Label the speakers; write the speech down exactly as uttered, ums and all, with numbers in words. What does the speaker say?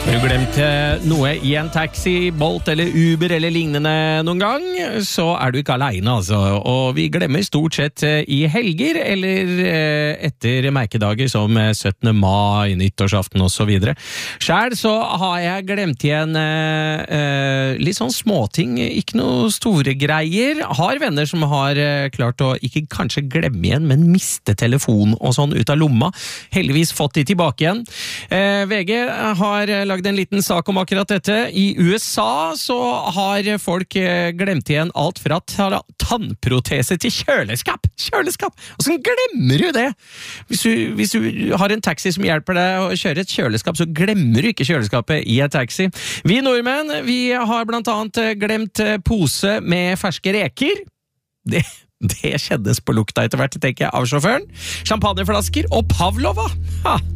Speaker 1: Har du glemt noe i en taxi, Bolt eller Uber eller lignende noen gang, så er du ikke alene, altså. Og vi glemmer stort sett i helger eller etter merkedager som syttende mai, nyttårsaften og så videre. Selv så har jeg glemt igjen eh, litt sånn småting, ikke noe store greier. Har venner som har klart å ikke kanskje glemme igjen, men miste telefon og sånn ut av lomma. Heldigvis fått de tilbake igjen. Eh, V G har lagt en liten sak om akkurat dette. I U S A så har folk glemt igjen alt fra tannprotese til kjøleskap. Kjøleskap! Og så glemmer du det! Hvis du, hvis du har en taxi som hjelper deg å kjøre et kjøleskap, så glemmer du ikke kjøleskapet i et taxi. Vi nordmenn, vi har blant annet glemt pose med ferske reker. Det Det kjennes på lukta etter hvert, tenker jeg, av sjåføren. Champagneflasker og Pavlova. Ha!